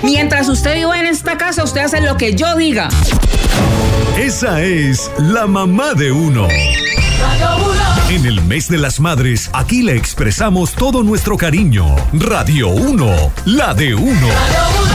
Mientras usted viva en esta casa, usted hace lo que yo diga. Esa es la mamá de uno. Radio 1. En el mes de las madres, aquí le expresamos todo nuestro cariño. Radio 1, la de uno. Radio 1.